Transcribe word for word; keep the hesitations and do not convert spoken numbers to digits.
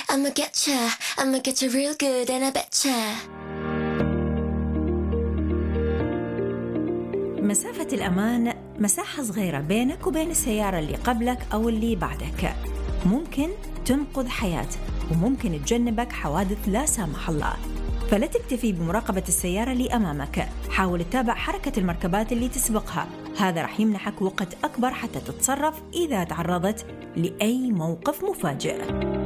I'ma getcha, I'ma getcha real good and I betcha. مسافة الأمان مساحة صغيرة بينك وبين السيارة اللي قبلك أو اللي بعدك، ممكن تنقذ حياة وممكن تجنبك حوادث لا سامح الله. فلا تكتفي بمراقبة السيارة اللي أمامك، حاول تتابع حركة المركبات اللي تسبقها، هذا رح يمنحك وقت أكبر حتى تتصرف إذا تعرضت لأي موقف مفاجئ.